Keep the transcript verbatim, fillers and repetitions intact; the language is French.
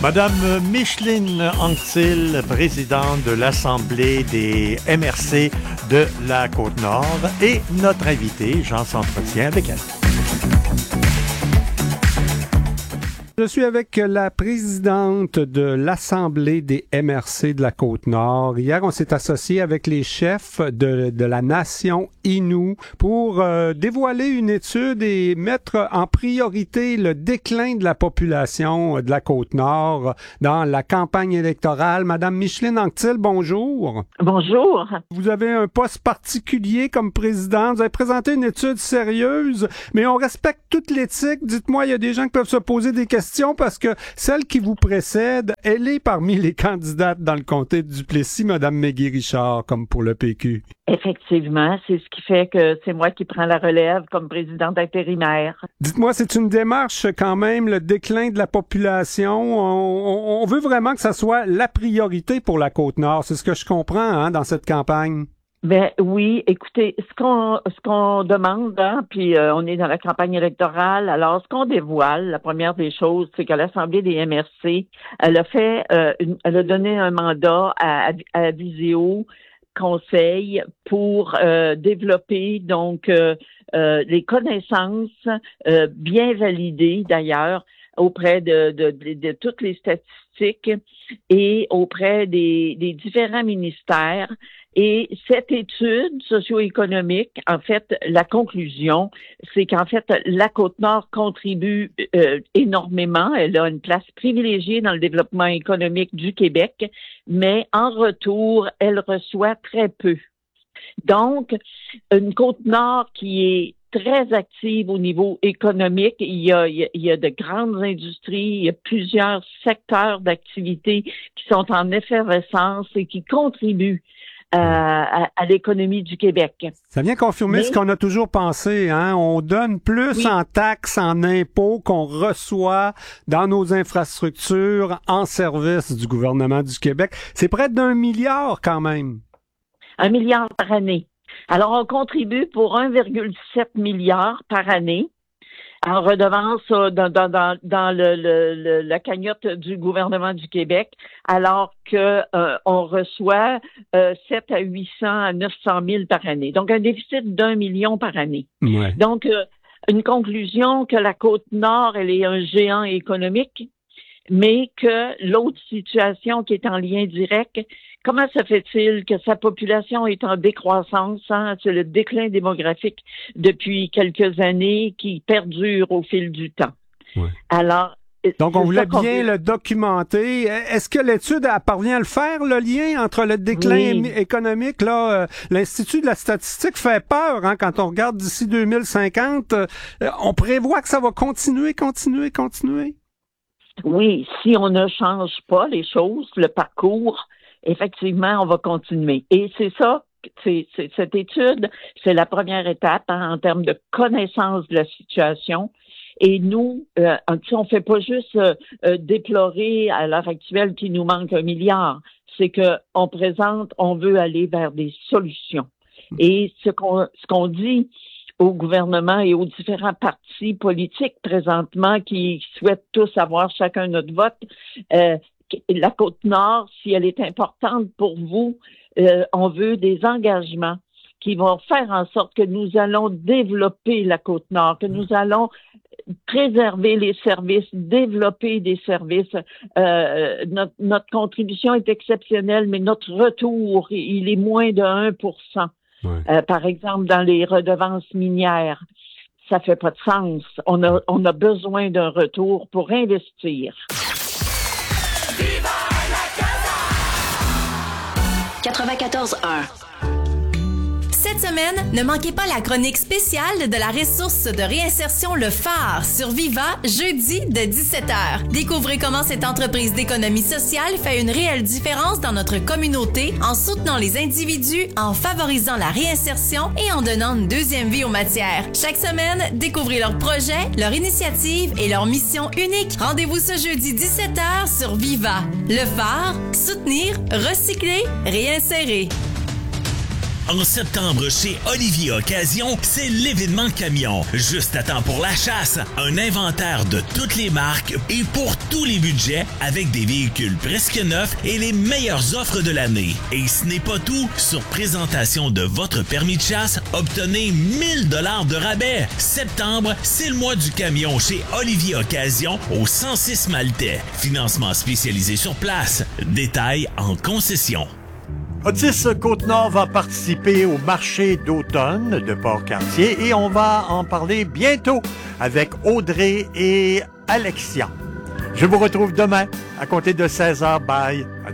Madame Micheline Anctil, présidente de l'Assemblée des M R C de la Côte-Nord, et notre invité, Jean s'entretient avec elle. Je suis avec la présidente de l'Assemblée des M R C de la Côte-Nord. Hier, on s'est associé avec les chefs de, de la nation Innu pour euh, dévoiler une étude et mettre en priorité le déclin de la population de la Côte-Nord dans la campagne électorale. Madame Micheline Anctil, bonjour. Bonjour. Vous avez un poste particulier comme présidente. Vous avez présenté une étude sérieuse, mais on respecte toute l'éthique. Dites-moi, il y a des gens qui peuvent se poser des questions parce que celle qui vous précède, elle est parmi les candidates dans le comté de Duplessis, Mme Méguy-Richard, comme pour le P Q. Effectivement, c'est ce qui fait que c'est moi qui prends la relève comme présidente intérimaire. Dites-moi, c'est une démarche quand même, le déclin de la population. On, on, on veut vraiment que ça soit la priorité pour la Côte-Nord. C'est ce que je comprends hein, dans cette campagne. Ben oui, écoutez, ce qu'on ce qu'on demande, hein, puis euh, on est dans la campagne électorale, alors ce qu'on dévoile, la première des choses, c'est que l'Assemblée des M R C, elle a fait, euh, une, elle a donné un mandat à, à, à Visio Conseil pour euh, développer donc euh, euh, les connaissances euh, bien validées d'ailleurs auprès de, de, de, de toutes les statistiques et auprès des, des différents ministères. Et cette étude socio-économique, en fait, la conclusion, c'est qu'en fait, la Côte-Nord contribue euh, énormément. Elle a une place privilégiée dans le développement économique du Québec, mais en retour, elle reçoit très peu. Donc, une Côte-Nord qui est très active au niveau économique. Il y a, il y a, il y a de grandes industries, il y a plusieurs secteurs d'activité qui sont en effervescence et qui contribuent Euh, à, à l'économie du Québec. Ça vient confirmer Mais, ce qu'on a toujours pensé, hein. On donne plus oui. en taxes, en impôts qu'on reçoit dans nos infrastructures en service du gouvernement du Québec. C'est près d'un milliard quand même. Un milliard par année. Alors, on contribue pour un virgule sept milliard par année en redevance euh, dans, dans, dans, dans le, le, le, la cagnotte du gouvernement du Québec, alors que euh, on reçoit euh, sept à huit cents à neuf cent mille par année. Donc, un déficit d'un million par année. Ouais. Donc, euh, une conclusion que la Côte-Nord, elle est un géant économique, mais que l'autre situation qui est en lien direct, comment se fait-il que sa population est en décroissance? Hein? C'est le déclin démographique depuis quelques années qui perdure au fil du temps. Ouais. Alors, donc, on voulait bien veut... le documenter. Est-ce que l'étude elle parvient à le faire, le lien entre le déclin oui. économique? Là, euh, l'Institut de la statistique fait peur hein, quand on regarde d'ici deux mille cinquante. Euh, on prévoit que ça va continuer, continuer, continuer. Oui, si on ne change pas les choses, le parcours, effectivement, on va continuer. Et c'est ça, c'est, c'est cette étude, c'est la première étape hein, en termes de connaissance de la situation. Et nous, euh, on fait pas juste euh, euh, déplorer à l'heure actuelle qu'il nous manque un milliard. C'est que on présente, on veut aller vers des solutions. Et ce qu'on, ce qu'on dit au gouvernement et aux différents partis politiques présentement qui souhaitent tous avoir chacun notre vote, euh, la Côte-Nord, si elle est importante pour vous, euh, on veut des engagements qui vont faire en sorte que nous allons développer la Côte-Nord, que nous allons préserver les services, développer des services. Euh, notre, notre contribution est exceptionnelle, mais notre retour, il est moins de un pour cent. Ouais. Euh, par exemple, dans les redevances minières, ça fait pas de sens. On a, on a besoin d'un retour pour investir. quatre-vingt-quatorze un. Cette semaine, ne manquez pas la chronique spéciale de la ressource de réinsertion Le Phare sur Viva, jeudi de dix-sept heures. Découvrez comment cette entreprise d'économie sociale fait une réelle différence dans notre communauté en soutenant les individus, en favorisant la réinsertion et en donnant une deuxième vie aux matières. Chaque semaine, découvrez leurs projets, leurs initiatives et leur mission unique. Rendez-vous ce jeudi dix-sept heures sur Viva. Le Phare, soutenir, recycler, réinsérer. En septembre, chez Olivier Occasion, c'est l'événement camion. Juste à temps pour la chasse, un inventaire de toutes les marques et pour tous les budgets avec des véhicules presque neufs et les meilleures offres de l'année. Et ce n'est pas tout, sur présentation de votre permis de chasse, obtenez mille dollars de rabais. Septembre, c'est le mois du camion chez Olivier Occasion au cent six Maltais. Financement spécialisé sur place. Détails en concession. Otis Côte-Nord va participer au marché d'automne de Port-Cartier et on va en parler bientôt avec Audrey et Alexia. Je vous retrouve demain à compter de seize heures. Bye. À